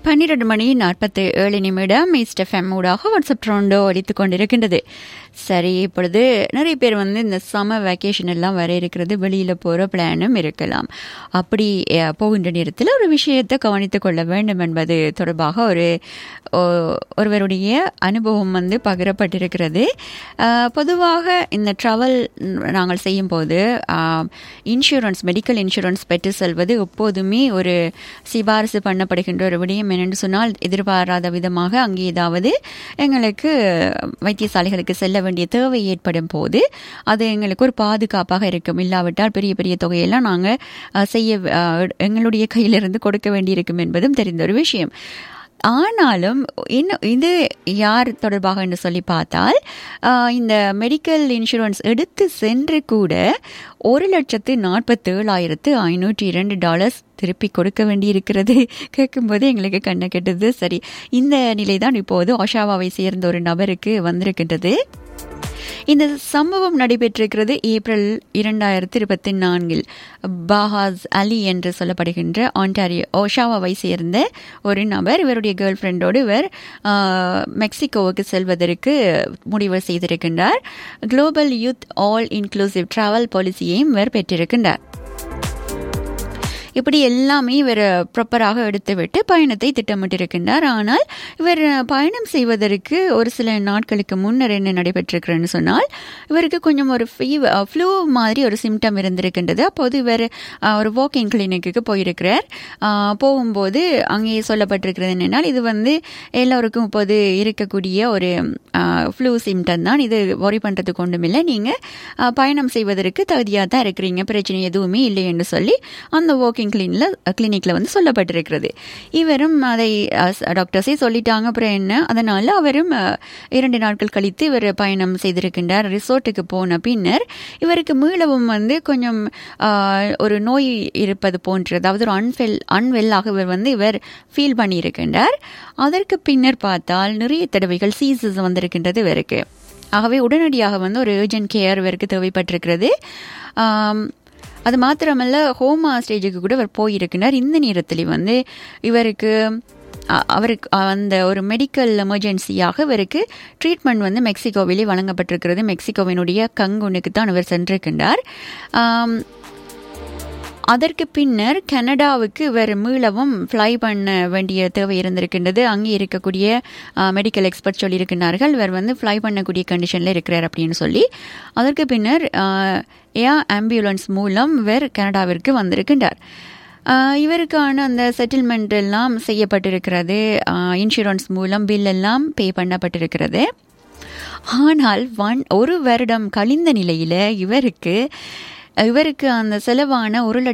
12:47 east FM ஊடாக WhatsApp ட்ரோண்டோ அடித்துக் கொண்டிருக்கின்றது. சரி, இப்பொழுது நிறைய பேர் இந்த சம்மர் வெக்கேஷன் எல்லாம் வர இருக்கிறது, வெளியில் போகிற பிளானும் இருக்கலாம். அப்படி போகின்ற நேரத்தில் ஒரு விஷயத்தை கவனித்துக் கொள்ள வேண்டும் என்பது தொடர்பாக ஒருவருடைய அனுபவம் பகிரப்பட்டிருக்கிறது. பொதுவாக இந்த ட்ராவல் நாங்கள் செய்யும்போது இன்சூரன்ஸ், மெடிக்கல் இன்சூரன்ஸ் பெற்று செல்வது எப்போதுமே ஒரு சிபாரிசு பண்ணப்படுகின்ற ஒரு விடயம். என்னென்று சொன்னால், எதிர்பாராத விதமாக அங்கே ஏதாவது எங்களுக்கு வைத்தியசாலைகளுக்கு செல்ல வேண்டிய தேவை ஏற்படும் போது அது எங்களுக்கு ஒரு பாதுகாப்பாக இருக்கும். இல்லாவிட்டால் பெரிய பெரிய தொகையெல்லாம் நாங்கள் எங்களுடைய கையிலிருந்து கொடுக்க வேண்டியிருக்கும் என்பதும் தெரிந்த ஒரு விஷயம். ஆனாலும் இது யார் தொடர்பாக என்று சொல்லி பார்த்தால், இந்த மெடிக்கல் இன்சூரன்ஸ் எடுத்து சென்று கூட $1,47,502 திருப்பி கொடுக்க வேண்டியிருக்கிறது. கேட்கும்போது எங்களுக்கு கண்ணை கெட்டது. சரி, இந்த நிலைதான் இப்போது ஒஷாவாவை சேர்ந்த ஒரு நபருக்கு வந்திருக்கின்றது. இந்த சம்பவம் நடைபெற்றிருக்கிறது ஏப்ரல் 2024. பாஹாஸ் அலி என்று சொல்லப்படுகின்ற ஆன்டாரியோ ஒஷாவாவை சேர்ந்த ஒரு நபர், இவருடைய கேர்ள் ஃப்ரெண்டோடு இவர் மெக்சிகோவுக்கு செல்வதற்கு முடிவு செய்திருக்கின்றார். Global youth all inclusive travel பாலிசியையும் இவர் பெற்றிருக்கின்றார். இப்படி எல்லாமே இவர் ப்ராப்பராக எடுத்துவிட்டு பயணத்தை திட்டமிட்டிருக்கின்றார். ஆனால் இவர் பயணம் செய்வதற்கு ஒரு சில நாட்களுக்கு முன்னர் என்ன நடைபெற்றிருக்கிறன்னு சொன்னால், இவருக்கு கொஞ்சம் ஒரு ஃப்ளூ மாதிரி ஒரு சிம்டம் இருந்திருக்கின்றது. அப்போது இவர் ஒரு வாக்கிங் கிளினிக்கு போயிருக்கிறார். போகும்போது அங்கே சொல்லப்பட்டிருக்கிறது என்னென்னால், இது எல்லோருக்கும் இப்போது இருக்கக்கூடிய ஒரு ஃப்ளூ சிம்டம் தான், இது ஒரி பண்ணுறதுக்கு ஒன்றும் இல்லை, நீங்கள் பயணம் செய்வதற்கு தகுதியாக தான் இருக்கிறீங்க, பிரச்சனை எதுவுமே இல்லை என்று சொல்லி அந்த வாக்கிங் கிளினிக்ல சொல்லப்பட்டிருக்கிறது. இவரும் அதை டாக்டர்ஸே சொல்லிட்டாங்க. அப்புறம் என்ன, அதனால அவரும் 2 நாட்கள் கழித்து இவர் பயணம் செய்திருக்கின்றார். ரிசோர்ட்டுக்கு போன பின்னர் இவருக்கு மீளவும் கொஞ்சம் ஒரு நோய் இருப்பது போன்று, அதாவது ஒரு அன்வெல்லாக இவர் ஃபீல் பண்ணியிருக்கின்றார். அதற்கு பின்னர் பார்த்தால் நிறைய தடவைகள் சீசஸ் வந்திருக்கின்றது இவருக்கு. ஆகவே உடனடியாக ஒரு ஏர்ஜென்ட் கேர் இவருக்கு தேவைப்பட்டிருக்கிறது. அது மாத்திரமல்ல, ஹோமா ஸ்டேஜுக்கு கூட இவர் போயிருக்கிறார். இந்த நேரத்தில் அவருக்கு அந்த ஒரு மெடிக்கல் எமர்ஜென்சியாக இவருக்கு ட்ரீட்மெண்ட் மெக்சிகோவிலே வழங்கப்பட்டிருக்கிறது. மெக்சிகோவினுடைய கங்குனுக்கு தான் இவர் சென்றிருக்கின்றார். அதற்கு பின்னர் கனடாவுக்கு இவர் மீளவும் ஃப்ளை பண்ண வேண்டிய தேவை இருந்திருக்கின்றது. அங்கே இருக்கக்கூடிய மெடிக்கல் எக்ஸ்பர்ட் சொல்லியிருக்கிறார்கள், இவர் ஃப்ளை பண்ணக்கூடிய கண்டிஷனில் இருக்கிறார் அப்படின்னு சொல்லி. அதற்கு பின்னர் ஏர் ஆம்புலன்ஸ் மூலம் இவர் கனடாவிற்கு வந்திருக்கின்றார். இவருக்கான அந்த செட்டில்மெண்ட் எல்லாம் செய்யப்பட்டிருக்கிறது. இன்சூரன்ஸ் மூலம் பில் எல்லாம் பே பண்ணப்பட்டிருக்கிறது. ஆனால் 1 வருடம் கழிந்த நிலையில் இவருக்கு அந்த செலவான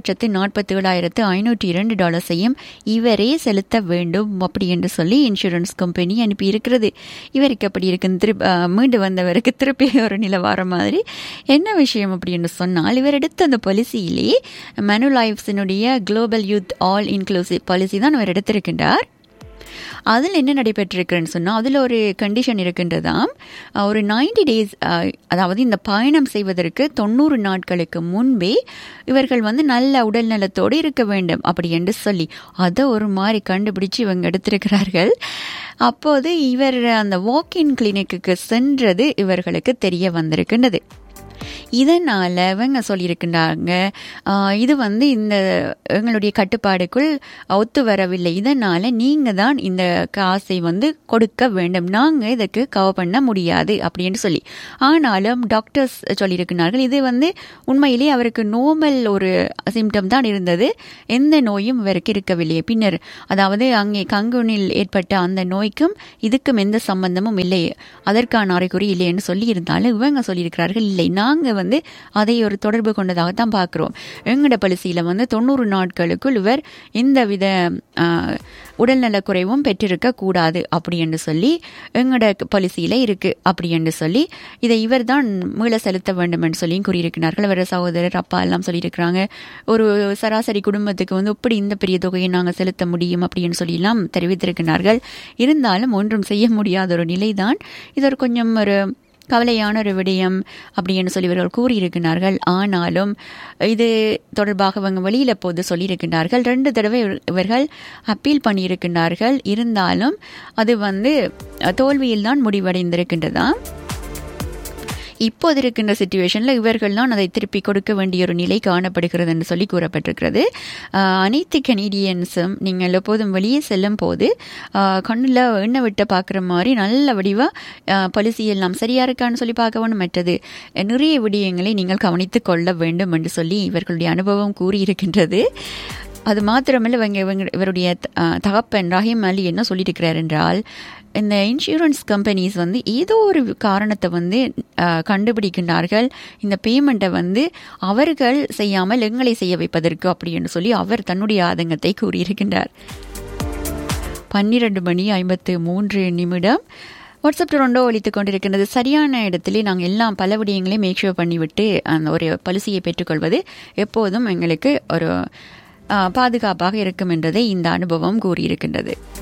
$1,47,502 இவரே செலுத்த வேண்டும் அப்படி என்று சொல்லி இன்சூரன்ஸ் கம்பெனி அனுப்பி இருக்கிறது. இவருக்கு அப்படி இருக்கு, மீண்டு வந்தவருக்கு திருப்பி ஒரு நிலவாரம் மாதிரி. என்ன விஷயம் அப்படின்னு சொன்னால், இவர் எடுத்த அந்த பாலிசியிலே மனுலைஃப்ஸினுடைய global youth all inclusive policy தான் இவர் எடுத்திருக்கின்றார். அதில் என்ன நடைபெற்றிருக்குன்னு சொன்னால், அதில் ஒரு கண்டிஷன் இருக்கின்றதாம். ஒரு 90 days, அதாவது இந்த பயணம் செய்வதற்கு 90 நாட்களுக்கு முன்பே இவர்கள் நல்ல உடல் நலத்தோடு இருக்க வேண்டும் அப்படி என்று சொல்லி அதை ஒரு மாதிரி கண்டுபிடிச்சு இவங்க எடுத்திருக்கிறார்கள். அப்போது இவர் அந்த வாக்கின் கிளினிக்கு சென்றது இவர்களுக்கு தெரிய வந்திருக்கின்றது. இதனால் இவங்க சொல்லியிருக்கின்றாங்க, இது இந்த எங்களுடைய கட்டுப்பாடுக்குள் ஒத்து வரவில்லை, இதனால் நீங்கள் தான் இந்த காசை கொடுக்க வேண்டும், நாங்கள் இதற்கு கவர் பண்ண முடியாது அப்படின்னு சொல்லி. ஆனாலும் டாக்டர்ஸ் சொல்லியிருக்கிறார்கள், இது உண்மையிலே அவருக்கு நோமல் ஒரு சிம்டம் தான் இருந்தது, எந்த நோயும் இவருக்கு இருக்கவில்லை. பின்னர் அதாவது அங்கே கங்குனில் ஏற்பட்ட அந்த நோய்க்கும் இதுக்கும் எந்த சம்பந்தமும் இல்லை, அதற்கான அறிகுறி இல்லை என்று சொல்லி இருந்தாலும் இவங்க சொல்லியிருக்கிறார்கள், இல்லை, நாங்கள் அதை ஒரு தொடர்பு கொண்டதாகத்தான் பார்க்கிறோம். எங்கட பாலிசியில 90 நாட்களுக்குள் இவர் எந்தவித உடல்நல குறைவும் பெற்றிருக்க கூடாது அப்படி என்று சொல்லி எங்கட பாலிசியில இருக்கு அப்படி என்று சொல்லி இதை இவர் தான் மீள செலுத்த வேண்டும் என்று சொல்லி கூறியிருக்கிறார்கள். இவர் சகோதரர் அப்பா எல்லாம் சொல்லியிருக்கிறாங்க, ஒரு சராசரி குடும்பத்துக்கு இப்படி இந்த பெரிய தொகையை நாங்கள் செலுத்த முடியும் அப்படின்னு சொல்லி எல்லாம் தெரிவித்திருக்கிறார்கள். இருந்தாலும் ஒன்றும் செய்ய முடியாத ஒரு நிலைதான். இது ஒரு கொஞ்சம் ஒரு கவலையான ஒரு விடயம் அப்படின்னு சொல்லி இவர்கள் கூறியிருக்கிறார்கள். ஆனாலும் இது தொடர்பாக அவங்க வெளியில் போது சொல்லியிருக்கிறார்கள். 2 தடவை இவர்கள் அப்பீல் பண்ணியிருக்கிறார்கள். இருந்தாலும் அது தோல்வியில் தான் முடிவடைந்திருக்கின்றதா. இப்போது இருக்கின்ற சிச்சுவேஷனில் இவர்கள்தான் அதை திருப்பி கொடுக்க வேண்டிய ஒரு நிலை காணப்படுகிறது என்று சொல்லி கூறப்பட்டிருக்கிறது. அனைத்து கனேடியன்ஸும் நீங்கள் எப்போதும் வெளியே செல்லும் போது கண்ணில் எண்ணெய் விட்ட பார்க்குற மாதிரி நல்ல வடிவாக பாலிசி எல்லாம் சரியாக இருக்கான்னு சொல்லி பார்க்க வேண்டும். மற்றது நிறைய விடயங்களை நீங்கள் கவனித்து கொள்ள வேண்டும் என்று சொல்லி இவர்களுடைய அனுபவம் கூறியிருக்கின்றது. அது மாத்திரமல்ல இவருடைய தகப்பன் ரஹீம் அலி என்ன சொல்லியிருக்கிறார் என்றால், இந்த இன்சூரன்ஸ் கம்பெனிஸ் ஏதோ ஒரு காரணத்தை கண்டுபிடிக்கின்றார்கள், இந்த பேமெண்ட்டை அவர்கள் செய்யாமல் எங்களை செய்ய வைப்பதற்கு அப்படின்னு சொல்லி அவர் தன்னுடைய ஆதங்கத்தை கூறியிருக்கின்றார். 12:53 வாட்ஸ்அப் டொரண்டோ ஒலித்துக் கொண்டிருக்கின்றது. சரியான இடத்திலே நாங்கள் எல்லாம் பல விடயங்களையும் மேக் ஷூர் பண்ணிவிட்டு அந்த ஒரு பாலிசியை பெற்றுக்கொள்வது எப்போதும் எங்களுக்கு ஒரு பாதுகாப்பாக இருக்கும் என்றதை இந்த அனுபவம் கூறியிருக்கின்றது.